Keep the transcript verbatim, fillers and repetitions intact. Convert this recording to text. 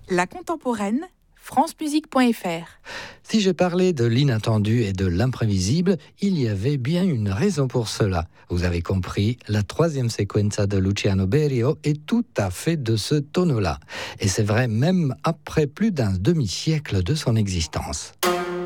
La contemporaine, france musique point f r. Si j'ai parlé de l'inattendu et de l'imprévisible, il y avait bien une raison pour cela. Vous avez compris, la troisième sequenza de Luciano Berio est tout à fait de ce tonneau-là. Et c'est vrai même après plus d'un demi-siècle de son existence.